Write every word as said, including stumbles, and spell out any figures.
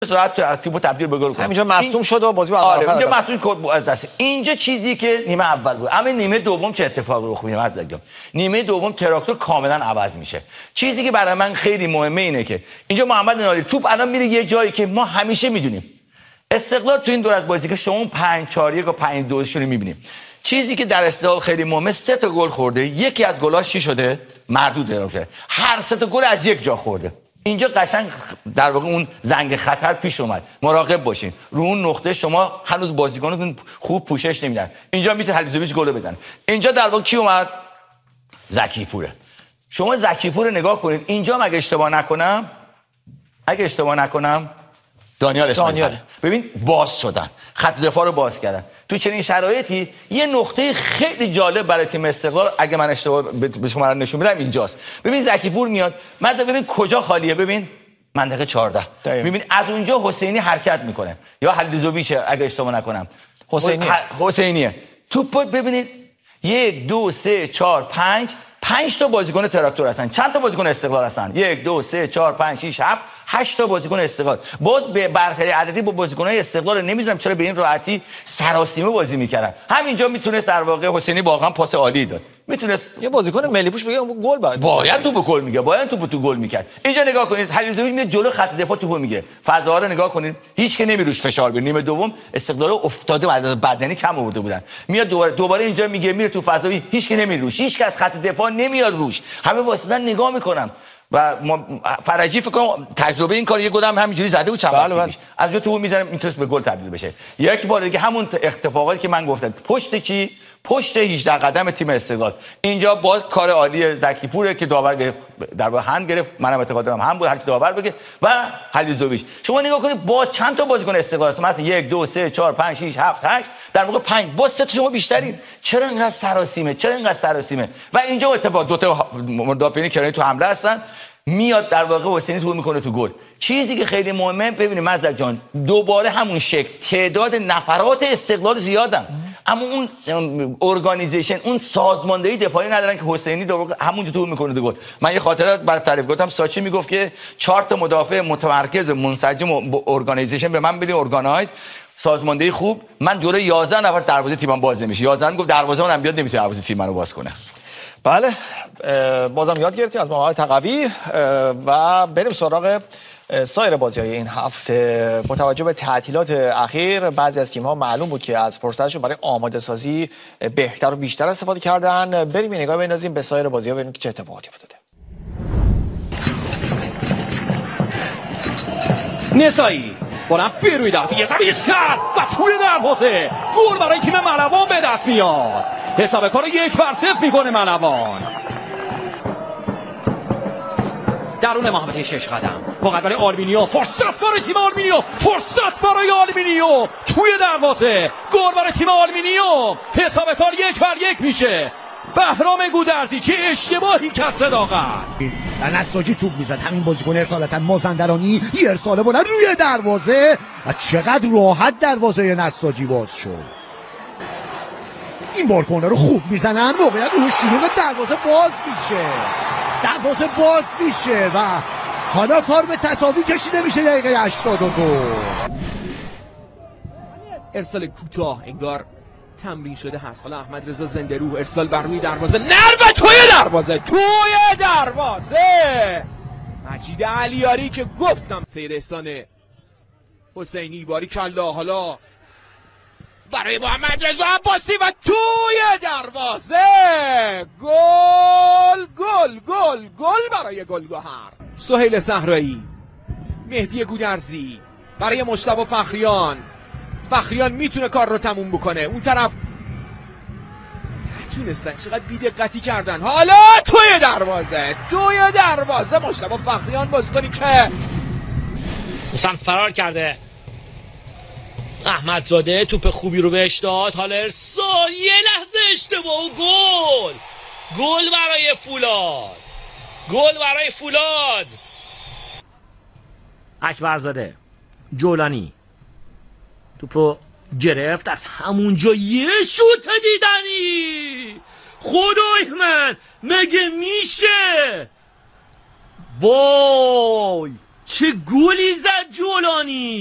سرعت تیمو تبدیل به گل کنه. همینجا مصدوم این... شد و بازی اول آره آخر اینجا مصدوم از دست. اینجا چیزی که نیمه اول بود، اما نیمه دوم چه اتفاقی رخ میده از دیگه. نیمه دوم تراکتور کاملا عوض میشه. چیزی که برای من خیلی مهمه اینه که اینجا محمد نالی توپ الان میره یه جایی که ما همیشه میدونیم استقلال تو این دور از بازی که شما پنج چهار یک و پنج دو رو میبینیم. چیزی که در استقلال خیلی مهمه، سه تا گل خورده، یکی از گلاش چی شده؟ مردود اعلام شده. هر سه تا گل از یک جا خورده. اینجا قشنگ در واقع اون زنگ خطر پیش اومد. مراقب باشین. رو اون نقطه شما هنوز بازیکناتون خوب پوشش نمیدن. اینجا میتونه حلیزویچ گل بزنه. اینجا در واقع کی اومد؟ زکی پوره. شما زکی پور نگاه کنید. اینجا مگه اشتباه نکنم، اگه اشتباه نکنم دانیال اسماعیلی ببین باز شدن، خط دفاع رو باز کردن. تو چنین شرایطی یه نقطه خیلی جالب برای تیم استقلال، اگه من اشتباه به شما نشون میدم، اینجاست. ببین زکی پور میاد، من ببین کجا خالیه، ببین منطقه چهارده. ببین از اونجا حسینی حرکت میکنه یا حلیزویچ اگه اشتباه نکنم. حسینی حسینیه. توپ ببینید یک دو سه چهار پنج پنج تا بازیکن تراکتور هستن. چند تا بازیکن استقلال هستن؟ یک دو سه چهار پنج شش هفت هشت تا بازیکن استقلال. باز به برخی عددی با بازیکن‌های استقلال نمیدونم چرا به این راحتی سراسیمه بازی میکردن. همینجا میتونست در واقع حسینی واقعا پاس عالی داد. میتونست یه بازیکن ملی پوش بگه گل بعد باید تو به گل میگه، باید تو تو گل میکرد. اینجا نگاه کنید حلیزویچ میاد جلو خط دفاع توپو میگیره. فضاها رو نگاه کنید، هیچ که نمیروش فشار بیاره. نیمه دوم استقلال افتاده بعد بدنی کم آورده بودن. میاد دوباره دوباره اینجا میگه میره تو فضا، هیچ که نمیروش، هیچ که از خط دفاع نمیاد روش. همه واسطن نگاه میکنم و فرجی فکر کنم تجربه این کار یه گلم همینجوری زده بود چند وقت پیش. از جو تو میزنه میتونست به گل تبدیل بشه. یک بار دیگه همون اتفاقاتی که من گفتم، پشت چی؟ پشت هجده قدم تیم استقلال. اینجا باز کار عالی زکی پوره که داور در واقع هند گرفت، منم اعتقاد دارم هم بود، هر کی داور بگه، و حلیزویچ. شما نگاه کنید باز چند تا بازیکن استقلال هست، مثلا یک دو سه چهار پنج شش هفت هشت، در واقع پنج، باز سه تا شما بیشترین. چرا اینقدر سراسیمه؟ چرا اینقدر سراسیمه؟ و اینجا اتفاق دو تا مدافعین کرانی تو حمله هستن، میاد در واقع حسینی تو میکنه تو گل. چیزی که خیلی مهمه ببینید مزدک جان، دوباره همون شکل تعداد نفرات استقلال زیادن، اما اون ارگانیزیشن، اون سازماندهی دفاعی ندارن که حسینی در واقع همونجا تو میکنه تو گل. من یه خاطره برای تعریف گفتم، ساچی میگفت که چهار تا مدافع متمرکز منسجم و ارگانیزیشن به من بدین، ارگانایز، سازماندهی خوب، من جلوی یازده نفر دروازه تیمم باز نمیشه. یازده میگفت دروازه منم بیاد نمیتونه دروازه تیم منو باز کنه. بله بازم یاد گرفتیم از محمد تقوی و بریم سراغ سایر بازی‌های این هفته. با توجه به تعطیلات اخیر بعضی از تیم‌ها معلوم بود که از فرصتشون برای آماده سازی بهتر و بیشتر استفاده کردن. بریم یه نگاه بندازیم به سایر بازی‌ها ببینیم که چه اتفاقاتی افتاده. نسایی بلند بروی در یه زمین سر و توی دروازه، گل برای تیم ملوان به دست میاد. حساب کارو یک بر صفر میکنه ملوان. درون محمد شش قدم واقعا برای آلمینیو، فرصت برای تیم آلمینیو، فرصت برای آلمینیو توی دروازه، گل برای تیم آلمینیو. حساب کار یک بر یک میشه. بهرام گودرزی چه اشتباهی که صداقت نساجی توپ میزد، همین بازیکن اصالتا مازندرانی یه ارسال بلند روی دروازه و چقدر راحت دروازه نساجی باز شد. این بارکونه رو خوب میزنن، موقعیت رو شروع دروازه باز میشه، دروازه باز میشه و حالا کار به تساوی کشیده میشه. دقیقه هشتاد و دو ارسال کوتاه انگار تمرین شده هست. حالا احمد رضا زنده روح ارسال بر روی دروازه، نرو توی دروازه، توی دروازه مجید علیاری که گفتم سید احسان حسینی، باری کلا حالا برای محمد رضا عباسی و توی دروازه، گل گل گل گل برای گلگهر. سهیل صحرایی، مهدی گودرزی برای مجتبی فخریان. فخریان میتونه کار رو تموم بکنه، اون طرف نتونستن، چقدر بی‌دقتی کردن. حالا توی دروازه، توی دروازه مجتبی فخریان، بازیکنی که مثلا فرار کرده. احمد زاده توپ خوبی رو بهش داد، حالا ارسال، یه لحظه اشتباه و گل. گل برای فولاد، گل برای فولاد. اکبرزاده، جولانی توپ رو گرفت، از همونجا یه شوت دیدنی. خدای من مگه میشه؟ وای چه گلی زد جولانی.